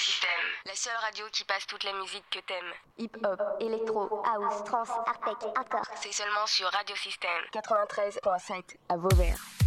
Système, la seule radio qui passe toute la musique que t'aimes. Hip-hop, électro, house, trance, hardtech, hardcore. C'est seulement sur Radio Système 93.7 à Vauvert.